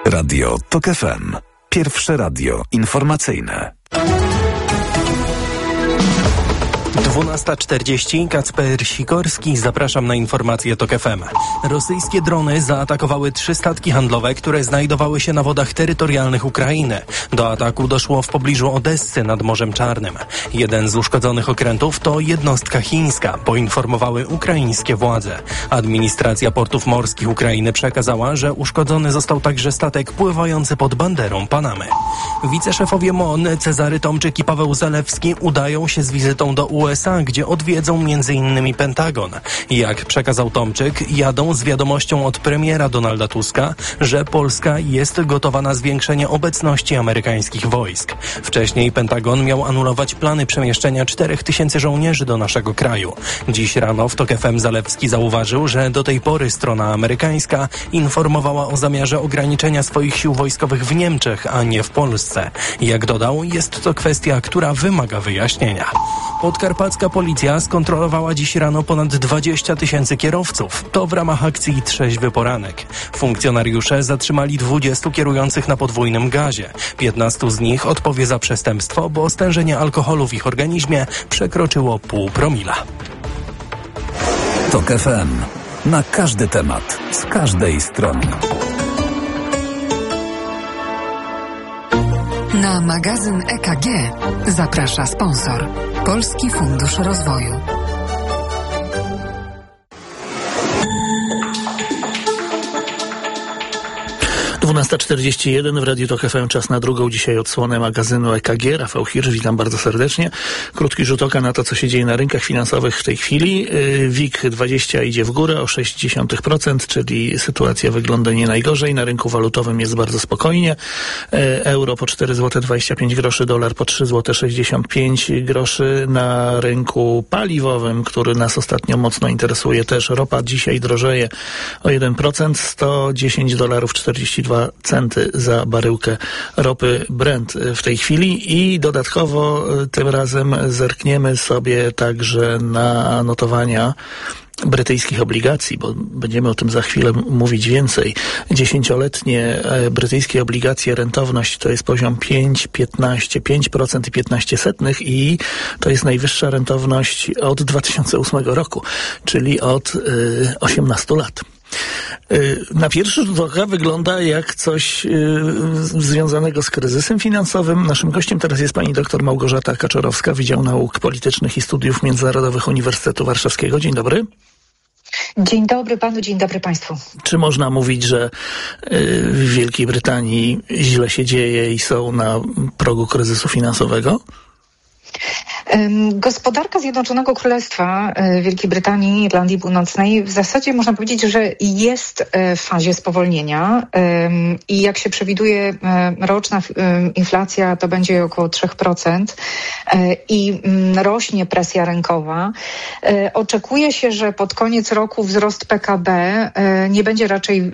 Radio TOK FM. Pierwsze radio informacyjne. 12:40, Kacper Sikorski, zapraszam na informacje TOK FM. Rosyjskie drony zaatakowały 3 statki handlowe, które znajdowały się na wodach terytorialnych Ukrainy. Do ataku doszło w pobliżu Odessy nad Morzem Czarnym. Jeden z uszkodzonych okrętów to jednostka chińska, poinformowały ukraińskie władze. Administracja portów morskich Ukrainy przekazała, że uszkodzony został także statek pływający pod banderą Panamy. Wiceszefowie MON Cezary Tomczyk i Paweł Zalewski udają się z wizytą do USA, gdzie odwiedzą m.in. Pentagon. Jak przekazał Tomczyk, jadą z wiadomością od premiera Donalda Tuska, że Polska jest gotowa na zwiększenie obecności amerykańskich wojsk. Wcześniej Pentagon miał anulować plany przemieszczenia 4000 żołnierzy do naszego kraju. Dziś rano w TOK FM Zalewski zauważył, że do tej pory strona amerykańska informowała o zamiarze ograniczenia swoich sił wojskowych w Niemczech, a nie w Polsce. Jak dodał, jest to kwestia, która wymaga wyjaśnienia. Podkarpacka policja skontrolowała dziś rano ponad 20 000 kierowców. To w ramach akcji Trzeźwy Poranek. Funkcjonariusze zatrzymali 20 kierujących na podwójnym gazie. 15 z nich odpowie za przestępstwo, bo stężenie alkoholu w ich organizmie przekroczyło 0,5 promila. TOK FM. Na każdy temat, z każdej strony. Na magazyn EKG zaprasza sponsor. Polski Fundusz Rozwoju. Dwunasta 12:41 w Radiu TOK FM, czas na drugą dzisiaj odsłonę magazynu EKG. Rafał Hirsch, witam bardzo serdecznie. Krótki rzut oka na to, co się dzieje na rynkach finansowych w tej chwili. WIG20 idzie w górę o 0,6%, czyli sytuacja wygląda nie najgorzej. Na rynku walutowym jest bardzo spokojnie. Euro po 4,25 zł, dolar po 3,65 zł. Na rynku paliwowym, który nas ostatnio mocno interesuje też, ropa dzisiaj drożeje o 1%, $110.42 za baryłkę ropy Brent w tej chwili i dodatkowo tym razem zerkniemy sobie także na notowania brytyjskich obligacji, bo będziemy o tym za chwilę mówić więcej. 10-letnie brytyjskie obligacje, rentowność to jest poziom 5% i 0,15 i to jest najwyższa rentowność od 2008 roku, czyli od 18 lat. Na pierwszy rzut oka wygląda jak coś związanego z kryzysem finansowym. Naszym gościem teraz jest pani dr Małgorzata Kaczorowska, Wydział Nauk Politycznych i Studiów Międzynarodowych Uniwersytetu Warszawskiego. Dzień dobry. Dzień dobry panu, dzień dobry państwu. Czy można mówić, że w Wielkiej Brytanii źle się dzieje i są na progu kryzysu finansowego? Gospodarka Zjednoczonego Królestwa Wielkiej Brytanii i Irlandii Północnej w zasadzie można powiedzieć, że jest w fazie spowolnienia i jak się przewiduje roczna inflacja to będzie około 3% i rośnie presja rynkowa. Oczekuje się, że pod koniec roku wzrost PKB nie będzie raczej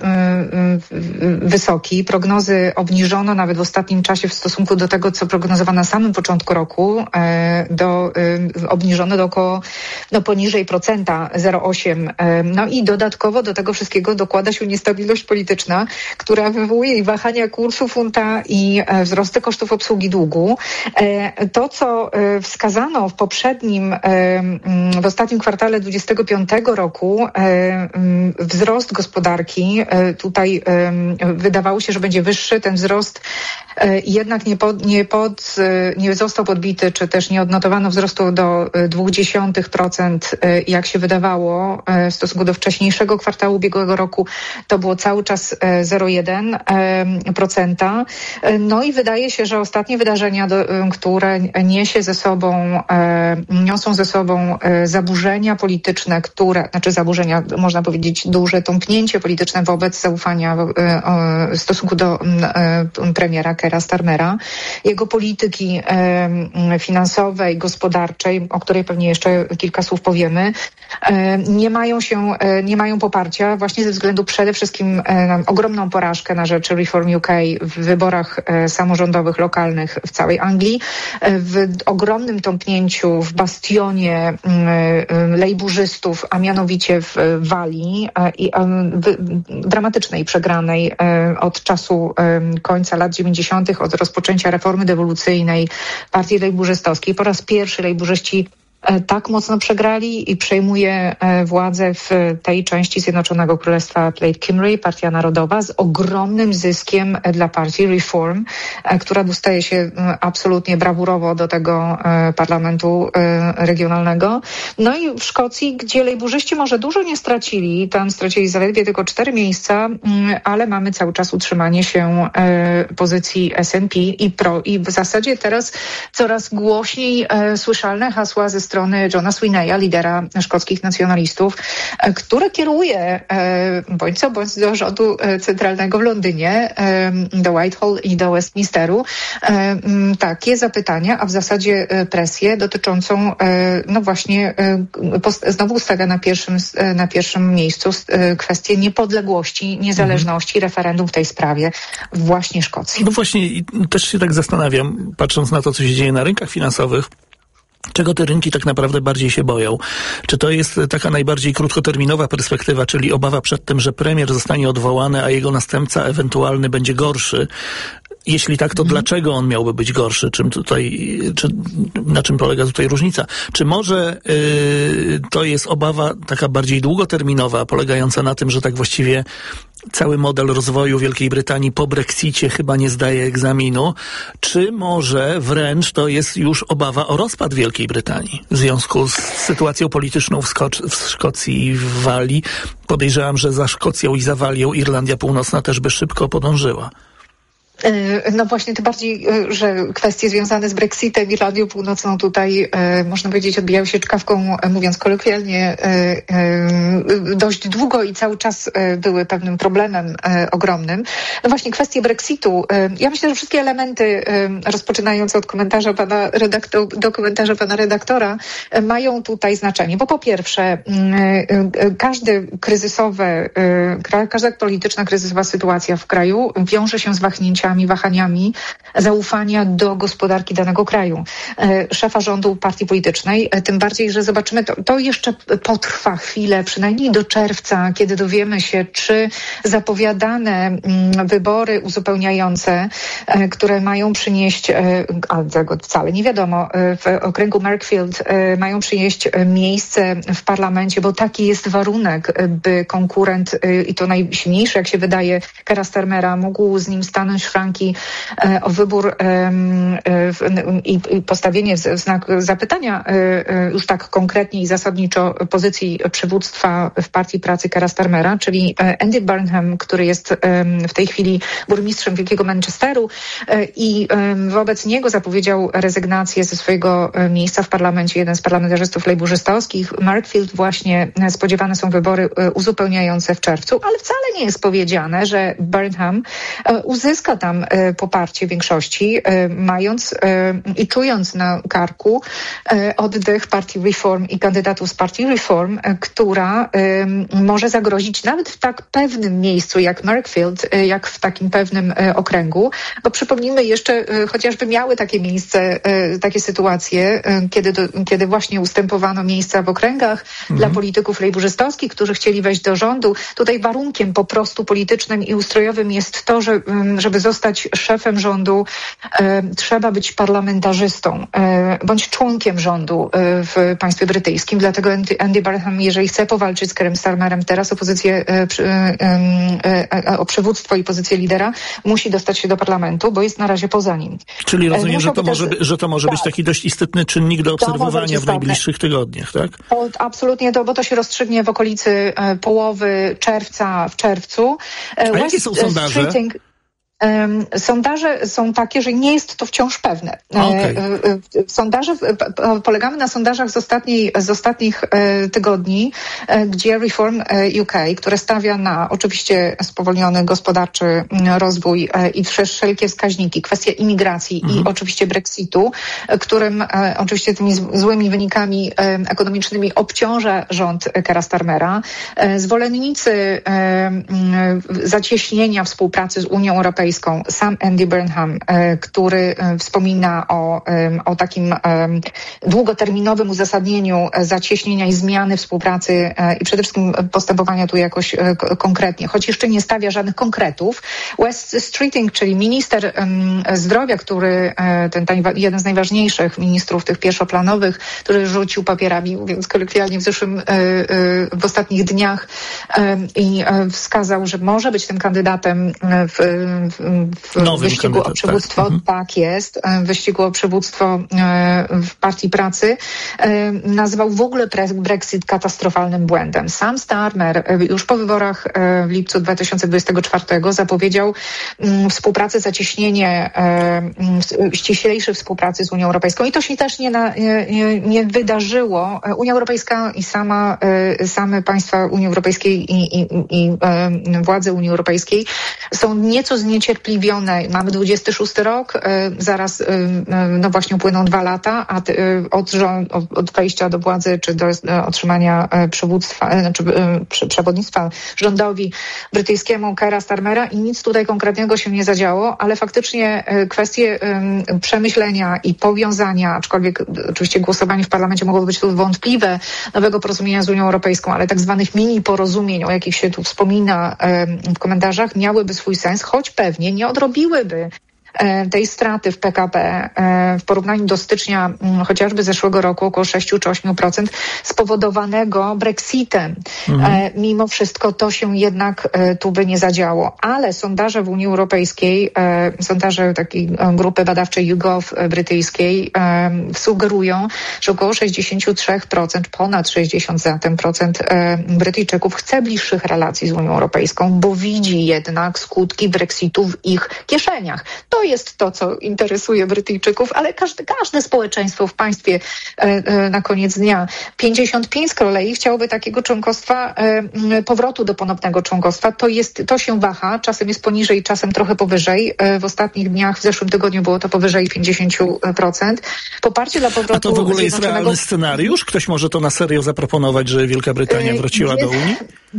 wysoki. Prognozy obniżono nawet w ostatnim czasie w stosunku do tego, co prognozowano na samym początku roku. Obniżone do około poniżej 0,8%. No i dodatkowo do tego wszystkiego dokłada się niestabilność polityczna, która wywołuje wahania kursu funta i wzrosty kosztów obsługi długu. To, co wskazano w ostatnim kwartale 2025 roku, wzrost gospodarki, tutaj wydawało się, że będzie wyższy. Ten wzrost jednak nie został podbity, czy też nie odnotowano wzrostu do 0,2%, jak się wydawało w stosunku do wcześniejszego kwartału ubiegłego roku. To było cały czas 0,1%. No i wydaje się, że ostatnie wydarzenia, które niosą ze sobą zaburzenia polityczne, zaburzenia, można powiedzieć, duże tąpnięcie polityczne wobec zaufania w stosunku do premiera Keira Starmera, jego polityki finansowej, gospodarczej, o której pewnie jeszcze kilka słów powiemy, nie mają poparcia właśnie ze względu przede wszystkim na ogromną porażkę na rzecz Reform UK w wyborach samorządowych, lokalnych w całej Anglii, w ogromnym tąpnięciu w bastionie lejburzystów, a mianowicie w Walii i dramatycznej przegranej od czasu końca lat 90., od rozpoczęcia reformy dewolucyjnej partii lejburzystowskiej. Po raz pierwszy lejburzyści tak mocno przegrali i przejmuje władzę w tej części Zjednoczonego Królestwa Plaid Cymru, Partia Narodowa, z ogromnym zyskiem dla partii Reform, która dostaje się absolutnie brawurowo do tego parlamentu regionalnego. No i w Szkocji, gdzie lejburzyści może dużo nie stracili, tam stracili zaledwie tylko 4 miejsca, ale mamy cały czas utrzymanie się pozycji SNP i w zasadzie teraz coraz głośniej słyszalne hasła ze strony Johna Sweeneya, lidera szkockich nacjonalistów, który kieruje bądź co bądź do rządu centralnego w Londynie, do Whitehall i do Westminsteru, takie zapytania, a w zasadzie presję dotyczącą no właśnie znowu stawia na pierwszym miejscu kwestię niepodległości, niezależności, referendum w tej sprawie właśnie Szkocji. No właśnie, też się tak zastanawiam, patrząc na to, co się dzieje na rynkach finansowych, czego te rynki tak naprawdę bardziej się boją? Czy to jest taka najbardziej krótkoterminowa perspektywa, czyli obawa przed tym, że premier zostanie odwołany, a jego następca ewentualny będzie gorszy? Jeśli tak, to dlaczego on miałby być gorszy? Na czym polega tutaj różnica? Czy może to jest obawa taka bardziej długoterminowa, polegająca na tym, że tak właściwie cały model rozwoju Wielkiej Brytanii po Brexicie chyba nie zdaje egzaminu? Czy może wręcz to jest już obawa o rozpad Wielkiej Brytanii w związku z sytuacją polityczną w Szkocji i w Walii? Podejrzewam, że za Szkocją i za Walią Irlandia Północna też by szybko podążyła. No właśnie, tym bardziej, że kwestie związane z Brexitem, Irlandią Północną tutaj, można powiedzieć, odbijały się czkawką, mówiąc kolokwialnie, dość długo i cały czas były pewnym problemem ogromnym. No właśnie, kwestie Brexitu. Ja myślę, że wszystkie elementy, rozpoczynając od komentarza do komentarza pana redaktora, mają tutaj znaczenie, bo po pierwsze, każda polityczna kryzysowa sytuacja w kraju wiąże się z wahaniami zaufania do gospodarki danego kraju. Szefa rządu partii politycznej, tym bardziej, że zobaczymy, to jeszcze potrwa chwilę, przynajmniej do czerwca, kiedy dowiemy się, czy zapowiadane wybory uzupełniające, które mają przynieść, ale tego wcale nie wiadomo, w okręgu Markfield mają przynieść miejsce w parlamencie, bo taki jest warunek, by konkurent, i to najsilniejszy, jak się wydaje, Keira Starmera, mógł z nim stanąć franki o wybór i postawienie w znak zapytania już tak konkretnie i zasadniczo pozycji przywództwa w Partii Pracy Keira Starmera, czyli Andy Burnham, który jest w tej chwili burmistrzem Wielkiego Manchesteru i wobec niego zapowiedział rezygnację ze swojego miejsca w parlamencie jeden z parlamentarzystów lejburzystowskich. Markfield, właśnie spodziewane są wybory uzupełniające w czerwcu, ale wcale nie jest powiedziane, że Burnham uzyska tam poparcie większości, mając i czując na karku oddech partii Reform i kandydatów z partii Reform, która może zagrozić nawet w tak pewnym miejscu jak Markfield, jak w takim pewnym okręgu, bo przypomnijmy jeszcze, chociażby miały takie miejsce, takie sytuacje, kiedy właśnie ustępowano miejsca w okręgach dla polityków lejburzystowskich, którzy chcieli wejść do rządu. Tutaj warunkiem po prostu politycznym i ustrojowym jest to, że żeby zostać szefem rządu, trzeba być parlamentarzystą bądź członkiem rządu w państwie brytyjskim. Dlatego Andy Burnham, jeżeli chce powalczyć z Keirem Starmerem teraz o przywództwo i pozycję lidera, musi dostać się do parlamentu, bo jest na razie poza nim. Czyli rozumiem, że to może być taki dość istotny czynnik do obserwowania w najbliższych tygodniach, tak? Absolutnie, bo to się rozstrzygnie w okolicy połowy czerwca, w czerwcu. A jakie są sondaże? Sondaże są takie, że nie jest to wciąż pewne. Sondaże, polegamy na sondażach z ostatnich tygodni, gdzie Reform UK, które stawia na oczywiście spowolniony gospodarczy rozwój i wszelkie wskaźniki, kwestia imigracji i oczywiście Brexitu, którym oczywiście tymi złymi wynikami ekonomicznymi obciąża rząd Keira Starmera. Zwolennicy zacieśnienia współpracy z Unią Europejską, sam Andy Burnham, który wspomina o takim długoterminowym uzasadnieniu zacieśnienia i zmiany współpracy i przede wszystkim postępowania tu jakoś konkretnie, choć jeszcze nie stawia żadnych konkretów. Wes Streeting, czyli minister zdrowia, który jeden z najważniejszych ministrów tych pierwszoplanowych, który rzucił papierami, mówiąc kolokwialnie, w ostatnich dniach i wskazał, że może być tym kandydatem w wyścigu o przywództwo. Tak jest. W wyścigu o przywództwo w Partii Pracy. Nazwał w ogóle Brexit katastrofalnym błędem. Sam Starmer już po wyborach w lipcu 2024 zapowiedział współpracę, zacieśnienie ściślejszej współpracy z Unią Europejską. I to się też nie wydarzyło. Unia Europejska i same państwa Unii Europejskiej i władze Unii Europejskiej są nieco zniecierpliwione. Mamy 26 rok, zaraz właśnie upłyną 2 lata, a od wejścia do władzy czy do otrzymania przewodnictwa rządowi brytyjskiemu Keira Starmera i nic tutaj konkretnego się nie zadziało, ale faktycznie kwestie przemyślenia i powiązania, aczkolwiek oczywiście głosowanie w parlamencie mogło być tu wątpliwe, nowego porozumienia z Unią Europejską, ale tak zwanych mini porozumień, o jakich się tu wspomina w komentarzach, miałyby swój sens, choć pewnie nie odrobiłyby tej straty w PKB w porównaniu do stycznia chociażby zeszłego roku około 6 czy 8% spowodowanego Brexitem. Mimo wszystko to się jednak tu by nie zadziało. Ale sondaże w Unii Europejskiej, sondaże takiej grupy badawczej YouGov brytyjskiej sugerują, że około 63%, ponad 60% zatem Brytyjczyków chce bliższych relacji z Unią Europejską, bo widzi jednak skutki Brexitu w ich kieszeniach. To jest to, co interesuje Brytyjczyków, ale każde społeczeństwo w państwie na koniec dnia. 55 z kolei chciałoby takiego członkostwa, powrotu do ponownego członkostwa. To się waha, czasem jest poniżej, czasem trochę powyżej. W ostatnich dniach, w zeszłym tygodniu było to powyżej 50%. Poparcie dla powrotu... A to w ogóle jest realny scenariusz? Ktoś może to na serio zaproponować, że Wielka Brytania wróciła do Unii?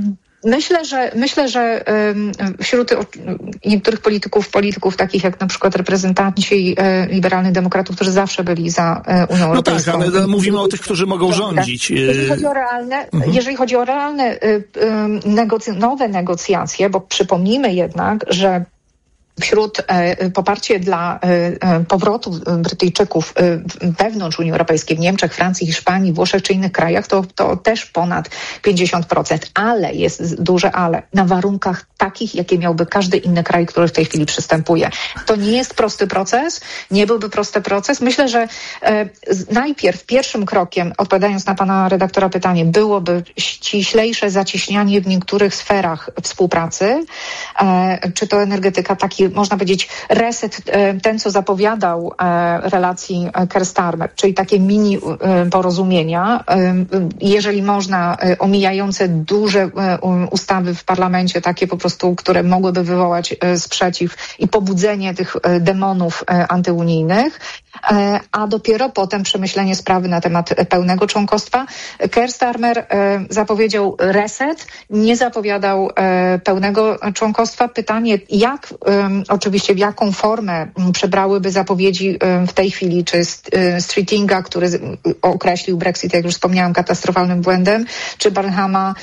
Myślę, że wśród niektórych polityków takich jak na przykład reprezentanci liberalnych demokratów, którzy zawsze byli za Unią Europejską. No tak, ale mówimy o tych, którzy mogą rządzić. Jeżeli chodzi o realne nowe negocjacje, bo przypomnijmy jednak, że poparcie dla powrotu Brytyjczyków wewnątrz Unii Europejskiej, w Niemczech, Francji, Hiszpanii, Włoszech czy innych krajach, to też ponad 50%. Ale jest duże ale. Na warunkach takich, jakie miałby każdy inny kraj, który w tej chwili przystępuje. To nie jest prosty proces, nie byłby prosty proces. Myślę, że najpierw pierwszym krokiem, odpowiadając na pana redaktora pytanie, byłoby ściślejsze zacieśnianie w niektórych sferach współpracy, czy to energetyka, taki można powiedzieć reset, ten co zapowiadał relacji Keir-Starmer, czyli takie mini porozumienia, jeżeli można, omijające duże ustawy w parlamencie, takie po prostu, które mogłyby wywołać sprzeciw i pobudzenie tych demonów antyunijnych, a dopiero potem przemyślenie sprawy na temat pełnego członkostwa. Keir-Starmer zapowiedział reset, nie zapowiadał pełnego członkostwa. Pytanie, oczywiście w jaką formę przebrałyby zapowiedzi w tej chwili, czy Streetinga, który określił Brexit, jak już wspomniałam, katastrofalnym błędem, czy Burnhama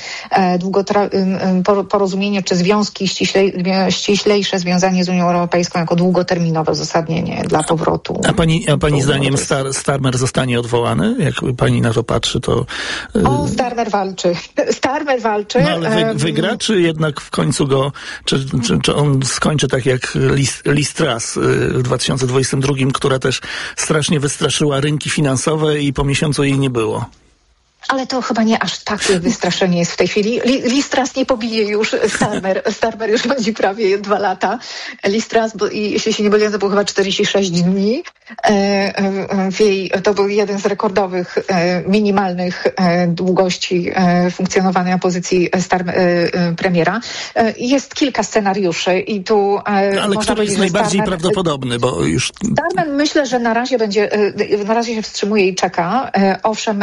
porozumienie, czy związki ściślejsze związanie z Unią Europejską jako długoterminowe uzasadnienie dla powrotu. A pani zdaniem Starmer zostanie odwołany? Jak pani na to patrzy, to... Starmer walczy. No ale wygra, czy jednak w końcu go... Czy on skończy tak jak Liz Truss w 2022, która też strasznie wystraszyła rynki finansowe i po miesiącu jej nie było? Ale to chyba nie aż takie wystraszenie jest w tej chwili. Liz Truss nie pobije już Starmer. Starmer już rządzi prawie 2 lata. Liz Truss, jeśli się nie mylę, to było chyba 46 dni. To był jeden z rekordowych, minimalnych długości funkcjonowania pozycji premiera. Jest kilka scenariuszy i tu... Ale który jest najbardziej prawdopodobny, bo już... Starmer myślę, że na razie się wstrzymuje i czeka. Owszem,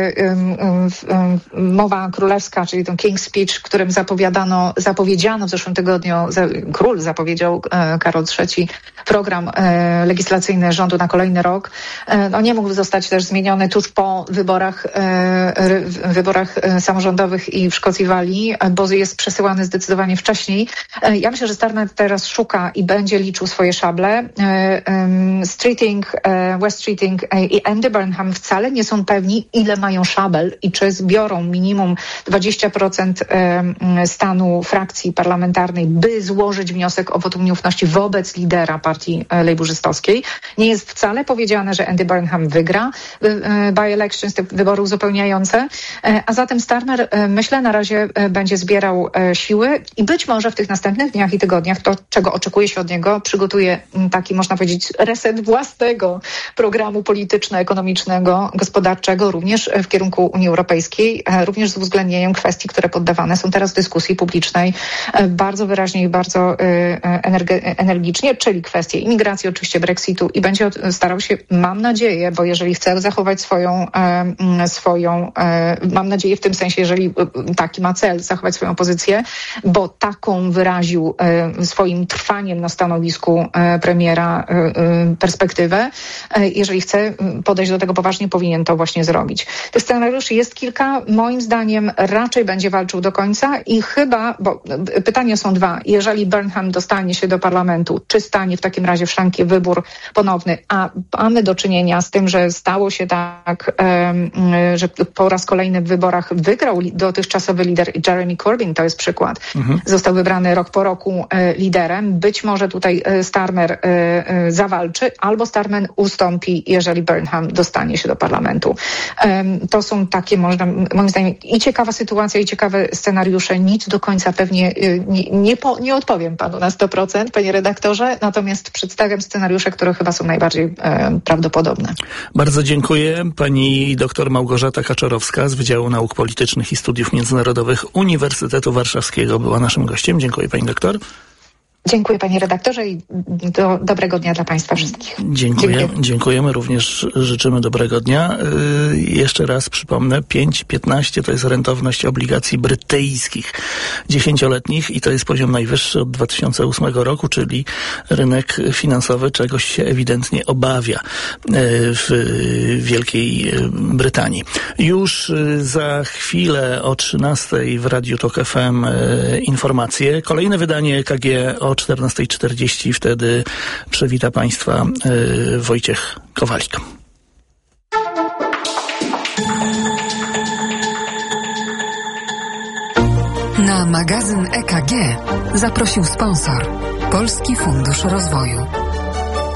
mowa królewska, czyli ten King's Speech, którym zapowiedziano w zeszłym tygodniu, król zapowiedział, Karol III, program legislacyjny rządu na kolejny rok. Nie mógł zostać też zmieniony tuż po wyborach samorządowych i w Szkocji Walii, bo jest przesyłany zdecydowanie wcześniej. Ja myślę, że Starmer teraz szuka i będzie liczył swoje szable. Streeting, West Streeting i Andy Burnham wcale nie są pewni, ile mają szabel i czy zbiorą minimum 20% stanu frakcji parlamentarnej, by złożyć wniosek o wotum nieufności wobec lidera partii lejburzystowskiej. Nie jest wcale powiedziane, że Andy Burnham wygra by-elections, te wybory uzupełniające, a zatem Starmer, myślę, na razie będzie zbierał siły i być może w tych następnych dniach i tygodniach, to czego oczekuje się od niego, przygotuje taki, można powiedzieć, reset własnego programu polityczno-ekonomicznego, gospodarczego, również w kierunku Unii Europejskiej, również z uwzględnieniem kwestii, które poddawane są teraz dyskusji publicznej bardzo wyraźnie i bardzo energicznie, czyli kwestie imigracji, oczywiście Brexitu i będzie starał się, mam nadzieję, bo jeżeli chce zachować mam nadzieję w tym sensie, jeżeli taki ma cel, zachować swoją pozycję, bo taką wyraził swoim trwaniem na stanowisku premiera perspektywę. Jeżeli chce podejść do tego poważnie, powinien to właśnie zrobić. Tych scenariuszy jest kilka. Moim zdaniem raczej będzie walczył do końca i chyba, bo pytania są 2. Jeżeli Burnham dostanie się do parlamentu, czy stanie w takim razie w szranki wybór ponowny, a mamy do czynienia z tym, że stało się tak, że po raz kolejny w wyborach wygrał dotychczasowy lider Jeremy Corbyn, to jest przykład. Został wybrany rok po roku liderem. Być może tutaj Starmer zawalczy, albo Starmer ustąpi, jeżeli Burnham dostanie się do parlamentu. To są takie, moim zdaniem, i ciekawa sytuacja, i ciekawe scenariusze. Nic do końca pewnie nie odpowiem panu na 100%, panie redaktorze, natomiast przedstawiam scenariusze, które chyba są najbardziej prawdopodobne. Bardzo dziękuję. Pani dr Małgorzata Kaczorowska z Wydziału Nauk Politycznych i Studiów Międzynarodowych Uniwersytetu Warszawskiego była naszym gościem. Dziękuję, pani doktor. Dziękuję, panie redaktorze, i dobrego dnia dla państwa wszystkich. Dziękujemy, również życzymy dobrego dnia. Jeszcze raz przypomnę, 5,15 to jest rentowność obligacji brytyjskich 10-letnich i to jest poziom najwyższy od 2008 roku, czyli rynek finansowy czegoś się ewidentnie obawia w Wielkiej Brytanii. Już za chwilę o 13:00 w Radiu Tok FM informacje. Kolejne wydanie EKG o 14:40. Wtedy przywita państwa Wojciech Kowalik. Na magazyn EKG zaprosił sponsor Polski Fundusz Rozwoju.